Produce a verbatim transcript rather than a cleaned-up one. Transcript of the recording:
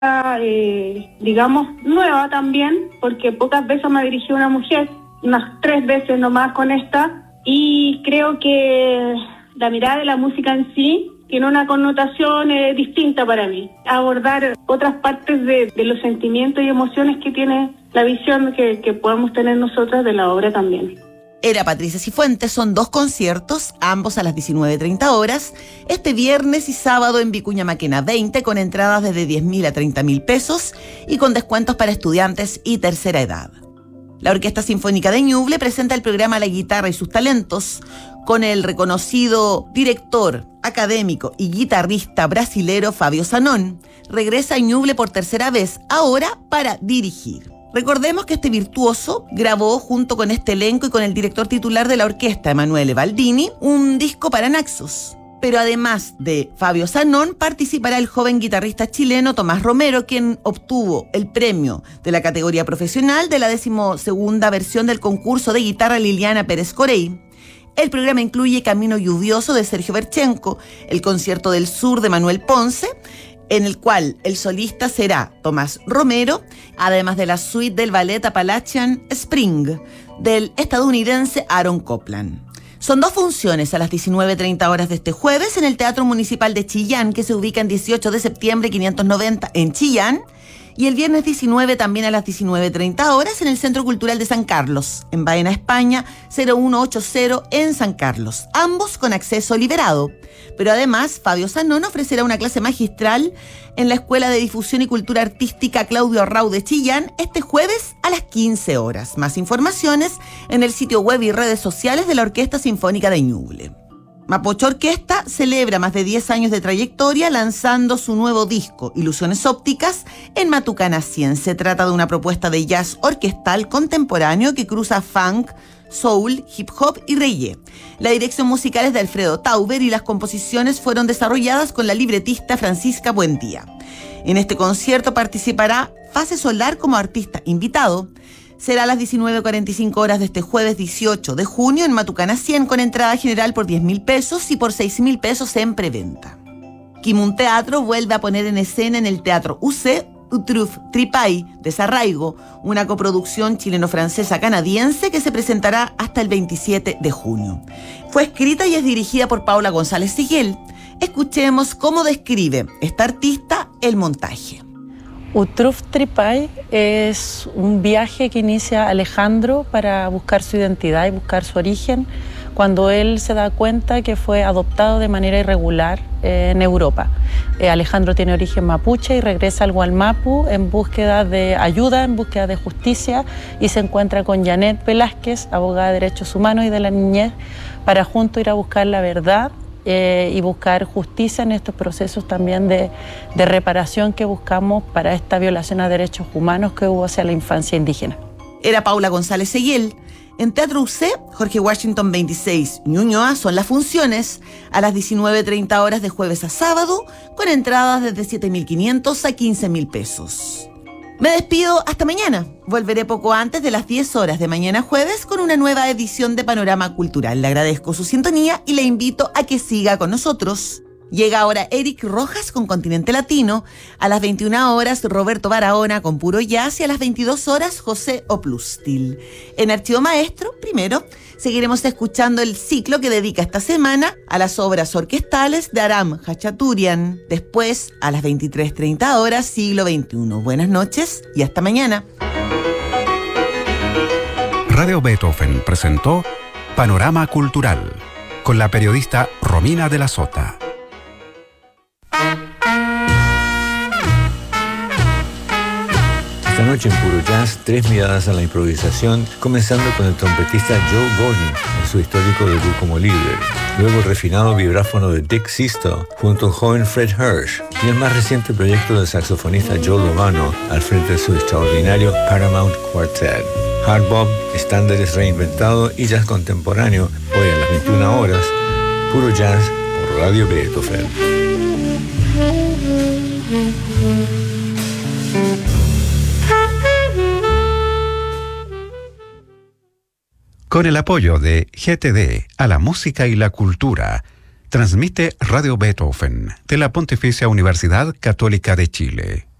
eh, digamos, nueva también, porque pocas veces me ha dirigido una mujer, unas tres veces nomás con esta, y creo que la mirada de la música en sí tiene una connotación eh, distinta para mí. Abordar otras partes de, de los sentimientos y emociones que tiene la visión que, que podemos tener nosotras de la obra también. Era Patricia Cifuentes, son dos conciertos, ambos a las diecinueve treinta horas, este viernes y sábado en Vicuña Maquena veinte, con entradas desde diez mil a treinta mil pesos y con descuentos para estudiantes y tercera edad. La Orquesta Sinfónica de Ñuble presenta el programa La Guitarra y sus Talentos, con el reconocido director, académico y guitarrista brasilero Fábio Zanón. Regresa a Ñuble por tercera vez, ahora para dirigir. Recordemos que este virtuoso grabó junto con este elenco y con el director titular de la orquesta, Emanuele Baldini, un disco para Naxos. Pero además de Fábio Zanón, participará el joven guitarrista chileno Tomás Romero, quien obtuvo el premio de la categoría profesional de la decimosegunda versión del concurso de guitarra Liliana Pérez Corey. El programa incluye Camino Lluvioso de Sergio Berchenko, el Concierto del Sur de Manuel Ponce, en el cual el solista será Tomás Romero, además de la suite del ballet Appalachian Spring del estadounidense Aaron Copland. Son dos funciones a las diecinueve treinta horas de este jueves en el Teatro Municipal de Chillán, que se ubica en dieciocho de septiembre quinientos noventa en Chillán, y el viernes diecinueve también a las diecinueve treinta horas en el Centro Cultural de San Carlos, en Baena, España, cero uno ochenta en San Carlos, ambos con acceso liberado. Pero además, Fábio Zanón ofrecerá una clase magistral en la Escuela de Difusión y Cultura Artística Claudio Arrau de Chillán este jueves a las quince horas. Más informaciones en el sitio web y redes sociales de la Orquesta Sinfónica de Ñuble. Mapocho Orquesta celebra más de diez años de trayectoria lanzando su nuevo disco, Ilusiones Ópticas, en Matucana cien. Se trata de una propuesta de jazz orquestal contemporáneo que cruza funk, soul, hip hop y reggae. La dirección musical es de Alfredo Tauber y las composiciones fueron desarrolladas con la libretista Francisca Buendía. En este concierto participará Fase Solar como artista invitado. Será a las diecinueve cuarenta y cinco horas de este jueves dieciocho de junio en Matucana cien, con entrada general por diez mil pesos y por seis mil pesos en preventa. Kimun Teatro vuelve a poner en escena en el Teatro U C Utruf Tripay de Sarraigo, una coproducción chileno-francesa-canadiense que se presentará hasta el veintisiete de junio. Fue escrita y es dirigida por Paula González Siguel. Escuchemos cómo describe esta artista el montaje. Utruf Tripay es un viaje que inicia Alejandro para buscar su identidad y buscar su origen, cuando él se da cuenta que fue adoptado de manera irregular eh, en Europa. Eh, Alejandro tiene origen mapuche y regresa al Gualmapu en búsqueda de ayuda, en búsqueda de justicia, y se encuentra con Janet Velázquez, abogada de derechos humanos y de la niñez, para juntos ir a buscar la verdad Eh, y buscar justicia en estos procesos también de, de reparación que buscamos para esta violación a derechos humanos que hubo hacia la infancia indígena. Era Paula González Seguiel. En Teatro U C, Jorge Washington veintiséis, Ñuñoa, son las funciones a las diecinueve treinta horas de jueves a sábado, con entradas desde siete mil quinientos a quince mil pesos. Me despido hasta mañana. Volveré poco antes de las diez horas de mañana jueves con una nueva edición de Panorama Cultural. Le agradezco su sintonía y le invito a que siga con nosotros. Llega ahora Eric Rojas con Continente Latino. A las veintiuna horas Roberto Barahona con Puro Jazz y a las veintidós horas José Oplustil. En Archivo Maestro, primero, seguiremos escuchando el ciclo que dedica esta semana a las obras orquestales de Aram Hachaturian. Después, a las veintitrés treinta horas, Siglo veintiuno. Buenas noches y hasta mañana. Radio Beethoven presentó Panorama Cultural con la periodista Romina de la Sota. Esta noche en Puro Jazz, tres miradas a la improvisación, comenzando con el trompetista Joe Gordon en su histórico debut como líder. Luego el refinado vibráfono de Dick Sisto junto al joven Fred Hirsch y el más reciente proyecto del saxofonista Joe Lovano al frente de su extraordinario Paramount Quartet. Hard bop, estándares reinventados y jazz contemporáneo, hoy a las veintiuna horas, Puro Jazz por Radio Beethoven. Con el apoyo de G T D a la música y la cultura, transmite Radio Beethoven de la Pontificia Universidad Católica de Chile.